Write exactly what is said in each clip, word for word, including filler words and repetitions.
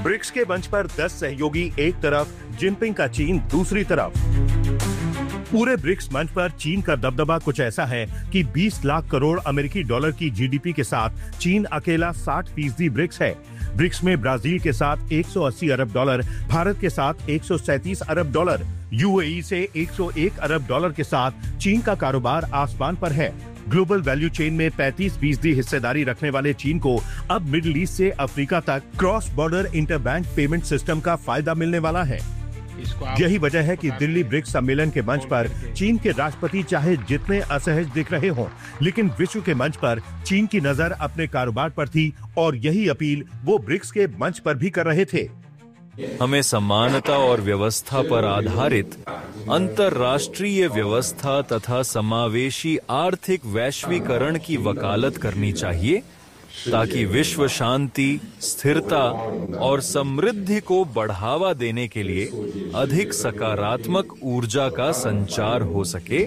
BRICS के मंच पर दस सहयोगी एक तरफ, जिनपिंग का चीन दूसरी तरफ। पूरे ब्रिक्स मंच पर चीन का दबदबा कुछ ऐसा है कि बीस लाख करोड़ अमेरिकी डॉलर की जीडीपी के साथ चीन अकेला साठ फीसदी ब्रिक्स है। ब्रिक्स में ब्राजील के साथ एक सौ अस्सी अरब डॉलर, भारत के साथ एक सौ सैंतीस अरब डॉलर, यूएई से एक सौ एक अरब डॉलर के साथ चीन का कारोबार आसमान पर है। ग्लोबल वैल्यू चेन में पैंतीस फीसदी हिस्सेदारी रखने वाले चीन को अब मिडिल ईस्ट से अफ्रीका तक cross border interbank payment system का फायदा मिलने वाला है। यही वजह है कि दिल्ली ब्रिक्स सम्मेलन के मंच पर चीन के राष्ट्रपति चाहे जितने असहज दिख रहे हों, लेकिन विश्व के मंच पर चीन की नजर अपने कारोबार पर थी और यही अपील वो ब्रिक्स के मंच पर भी कर रहे थे। हमें समानता और व्यवस्था पर आधारित अंतर्राष्ट्रीय व्यवस्था तथा समावेशी आर्थिक वैश्वीकरण की वकालत करनी चाहिए ताकि विश्व शांति, स्थिरता और समृद्धि को बढ़ावा देने के लिए अधिक सकारात्मक ऊर्जा का संचार हो सके।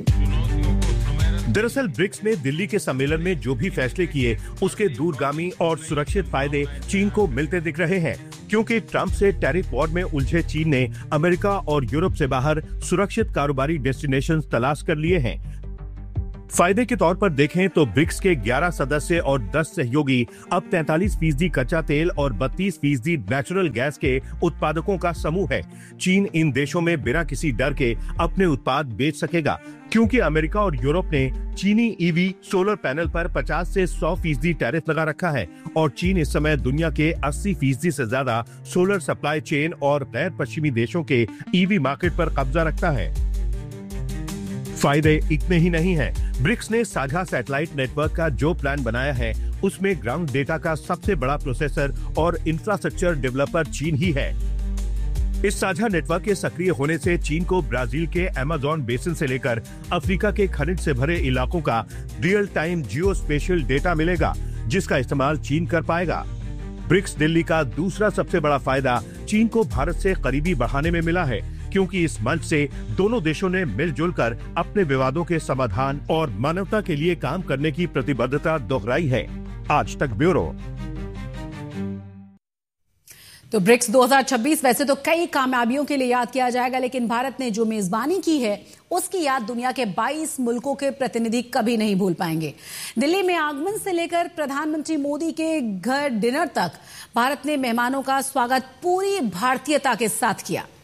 दरअसल ब्रिक्स ने दिल्ली के सम्मेलन में जो भी फैसले किए उसके दूरगामी और सुरक्षित फायदे चीन को मिलते दिख रहे हैं, क्योंकि ट्रंप से टैरिफ वॉर में उलझे चीन ने अमेरिका और यूरोप से बाहर सुरक्षित कारोबारी डेस्टिनेशन तलाश कर लिए हैं। फायदे के तौर पर देखें तो ब्रिक्स के ग्यारह सदस्य और दस सहयोगी अब तैंतालीस फीसदी कच्चा तेल और बत्तीस फीसदी नेचुरल गैस के उत्पादकों का समूह है। चीन इन देशों में बिना किसी डर के अपने उत्पाद बेच सकेगा, क्योंकि अमेरिका और यूरोप ने चीनी ईवी सोलर पैनल पर पचास से सौ फीसदी टैरिफ लगा रखा है और चीन इस समय दुनिया के अस्सी फीसदी से ज्यादा सोलर सप्लाई चेन और गैर पश्चिमी देशों के ईवी मार्केट पर कब्जा रखता है। फायदे इतने ही नहीं हैं। ब्रिक्स ने साझा सैटेलाइट नेटवर्क का जो प्लान बनाया है उसमें ग्राउंड डेटा का सबसे बड़ा प्रोसेसर और इंफ्रास्ट्रक्चर डेवलपर चीन ही है। इस साझा नेटवर्क के सक्रिय होने से चीन को ब्राजील के अमेज़न बेसिन से लेकर अफ्रीका के खनिज से भरे इलाकों का रियल टाइम जियो स्पेशियल डेटा मिलेगा, जिसका इस्तेमाल चीन कर पाएगा। ब्रिक्स दिल्ली का दूसरा सबसे बड़ा फायदा चीन को भारत से करीबी बढ़ाने में मिला है, क्योंकि इस मंच से दोनों देशों ने मिलजुल कर अपने विवादों के समाधान और मानवता के लिए काम करने की प्रतिबद्धता दोहराई है। आज तक ब्यूरो। तो ब्रिक्स दो हज़ार छब्बीस वैसे तो कई कामयाबियों के लिए याद किया जाएगा, लेकिन भारत ने जो मेजबानी की है उसकी याद दुनिया के बाईस मुल्कों के प्रतिनिधि कभी नहीं भूल पाएंगे। दिल्ली में आगमन से लेकर प्रधानमंत्री मोदी के घर डिनर तक भारत ने मेहमानों का स्वागत पूरी भारतीयता के साथ किया।